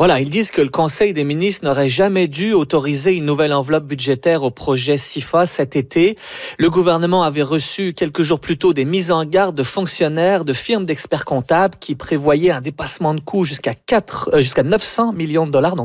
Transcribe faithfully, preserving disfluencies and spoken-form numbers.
Voilà, ils disent que le Conseil des ministres n'aurait jamais dû autoriser une nouvelle enveloppe budgétaire au projet SIFA cet été. Le gouvernement avait reçu quelques jours plus tôt des mises en garde de fonctionnaires, de firmes d'experts comptables qui prévoyaient un dépassement de coûts jusqu'à quatre, euh, jusqu'à neuf cents millions de dollars. Donc